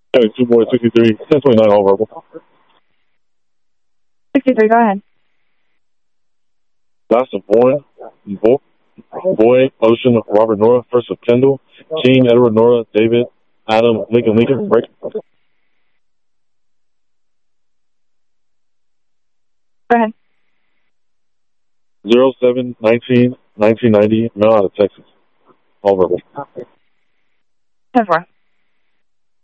Hey, 2 boy 63, 1029 all verbal. 63, go ahead. Last of Boy, Ocean, Robert Nora, first of Kendall, Gene, Edward Nora, David, Adam, Lincoln, break. Go ahead. 07-19-1990, mail out of Texas. All verbal. 10-4.